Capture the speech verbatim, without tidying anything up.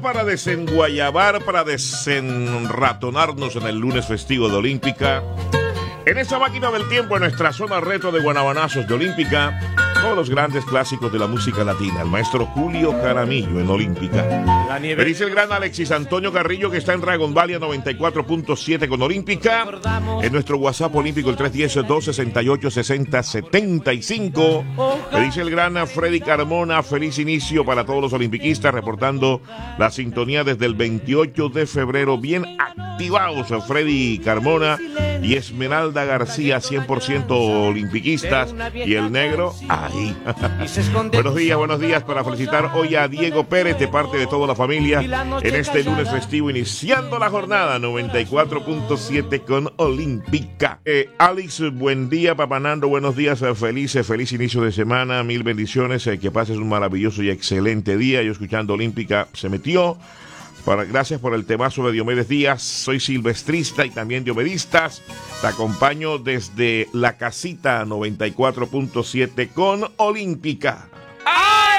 para desenguayabar, para desenratonarnos en el lunes festivo de Olímpica. En esa máquina del tiempo, en nuestra zona reto de Guanabanazos de Olímpica, todos los grandes clásicos de la música latina. El maestro Julio Jaramillo en Olímpica. Me dice el gran Alexis Antonio Carrillo, que está en Dragon Valley noventa y cuatro punto siete con Olímpica. En nuestro WhatsApp olímpico, el tres uno cero, dos seis ocho, seis cero siete cinco. Me dice el gran Freddy Carmona, feliz inicio para todos los olimpiquistas, reportando la sintonía desde el veintiocho de febrero. Bien activados, Freddy Carmona y Esmeralda García, cien por ciento olimpiquistas. Y el negro, ahí. Buenos días, buenos días para felicitar hoy a Diego Pérez de parte de toda la familia en este lunes festivo, iniciando la jornada noventa y cuatro punto siete con Olímpica. Eh, Alex, buen día, Papanando, buenos días, eh, feliz, eh, feliz inicio de semana, mil bendiciones, eh, que pases un maravilloso y excelente día. Yo escuchando Olímpica se metió. Para, gracias por el temazo de Diomedes Díaz. Soy silvestrista y también diomedistas. Te acompaño desde la casita noventa y cuatro punto siete con Olímpica.